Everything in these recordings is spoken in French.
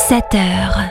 7h.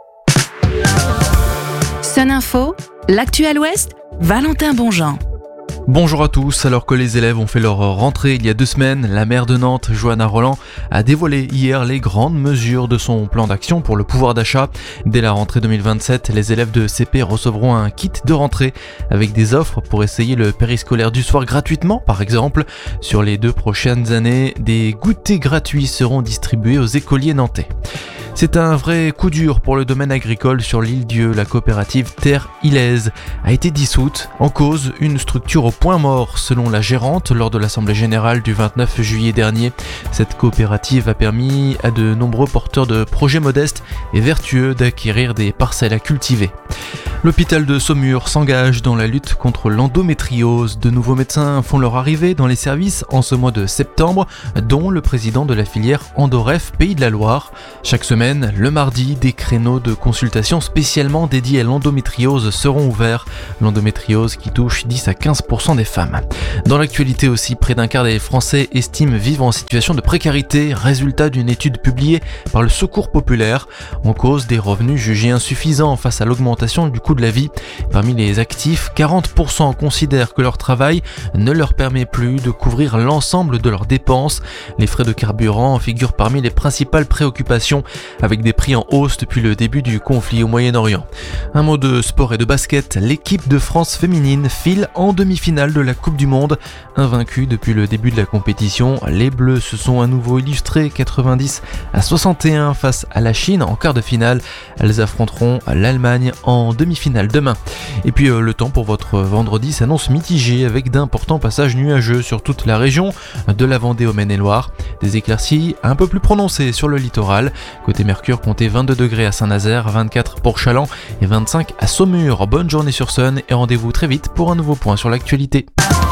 Sun Info, l'actu à l'Ouest, Valentin Bonjean. Bonjour à tous, alors que les élèves ont fait leur rentrée il y a 2 semaines, la maire de Nantes, Johanna Rolland, a dévoilé hier les grandes mesures de son plan d'action pour le pouvoir d'achat. Dès la rentrée 2027, les élèves de CP recevront un kit de rentrée avec des offres pour essayer le périscolaire du soir gratuitement, par exemple. Sur les 2 prochaines années, des goûters gratuits seront distribués aux écoliers nantais. C'est un vrai coup dur pour le domaine agricole sur l'île Dieu. La coopérative Terre Ilaise a été dissoute. En cause, une structure au point mort, selon la gérante, lors de l'Assemblée Générale du 29 juillet dernier. Cette coopérative a permis à de nombreux porteurs de projets modestes et vertueux d'acquérir des parcelles à cultiver. L'hôpital de Saumur s'engage dans la lutte contre l'endométriose. De nouveaux médecins font leur arrivée dans les services en ce mois de septembre, dont le président de la filière Endoref Pays de la Loire. Chaque semaine, le mardi, des créneaux de consultation spécialement dédiés à l'endométriose seront ouverts. L'endométriose qui touche 10 à 15% des femmes. Dans l'actualité aussi, près d'un quart des Français estiment vivre en situation de précarité, résultat d'une étude publiée par le Secours populaire. En cause, des revenus jugés insuffisants face à l'augmentation du coût de la vie. Parmi les actifs, 40% considèrent que leur travail ne leur permet plus de couvrir l'ensemble de leurs dépenses. Les frais de carburant figurent parmi les principales préoccupations, avec des prix en hausse depuis le début du conflit au Moyen-Orient. Un mot de sport et de basket, l'équipe de France féminine file en demi-finale de la Coupe du Monde. Invaincue depuis le début de la compétition, les Bleus se sont à nouveau illustrés 90-61 face à la Chine en quart de finale. Elles affronteront l'Allemagne en demi-finale demain. Et puis le temps pour votre vendredi s'annonce mitigé avec d'importants passages nuageux sur toute la région, de la Vendée au Maine-et-Loire. Des éclaircies un peu plus prononcées sur le littoral. Côté Mercure, comptez 22 degrés à Saint-Nazaire, 24 pour Challans et 25 à Saumur. Bonne journée sur Sun et rendez-vous très vite pour un nouveau point sur l'actualité.